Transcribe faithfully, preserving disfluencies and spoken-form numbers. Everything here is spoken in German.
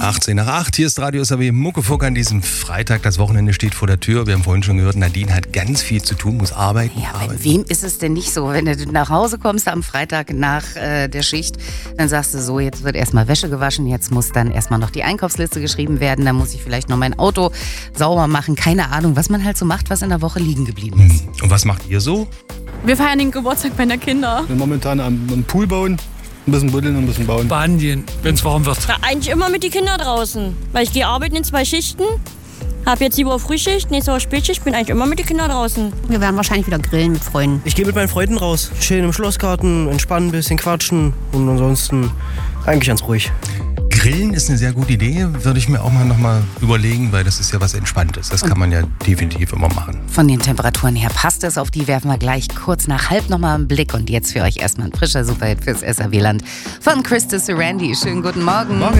achtzehn nach acht, hier ist Radio S R W Muckefuck an diesem Freitag. Das Wochenende steht vor der Tür. Wir haben vorhin schon gehört, Nadine hat ganz viel zu tun, muss arbeiten. Ja, bei arbeiten. wem ist es denn nicht so? Wenn du nach Hause kommst am Freitag nach äh, der Schicht, dann sagst du so, jetzt wird erstmal Wäsche gewaschen, jetzt muss dann erstmal noch die Einkaufsliste geschrieben werden, dann muss ich vielleicht noch mein Auto sauber machen. Keine Ahnung, was man halt so macht, was in der Woche liegen geblieben ist. Und was macht ihr so? Wir feiern den Geburtstag meiner Kinder. Wir sind momentan am, am Pool bauen, ein bisschen buddeln und ein bisschen bauen. Bahn gehen, wenn es warm wird. Ja, eigentlich immer mit den Kindern draußen, weil ich gehe arbeiten in zwei Schichten. Habe jetzt die Woche Frühschicht, nächste Woche Spätschicht, bin eigentlich immer mit den Kindern draußen. Wir werden wahrscheinlich wieder grillen mit Freunden. Ich gehe mit meinen Freunden raus, schön im Schlossgarten, entspannen, ein bisschen quatschen und ansonsten eigentlich ganz ruhig. Grillen ist eine sehr gute Idee, würde ich mir auch mal noch mal überlegen, weil das ist ja was Entspanntes. Das kann man ja definitiv immer machen. Von den Temperaturen her passt es, auf die werfen wir gleich kurz nach halb nochmal einen Blick. Und jetzt für euch erstmal ein frischer Superhit fürs S R W-Land von Christus Randy. Schönen guten Morgen. Morgen.